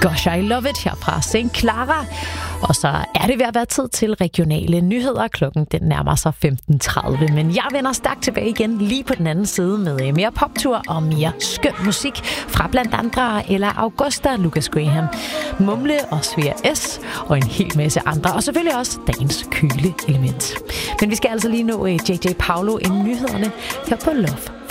Gosh, I Love It her fra St. Clara. Og så er det ved at være tid til regionale nyheder. Klokken den nærmer sig 15:30. Men jeg vender stærkt tilbage igen lige på den anden side med mere poptur og mere skøn musik fra blandt andre Ella Augusta, Lucas Graham, Mumle og Svea S. og en hel masse andre. Og selvfølgelig også dagens køle element. Men vi skal altså lige nå JJ Paulo inden nyhederne her på Love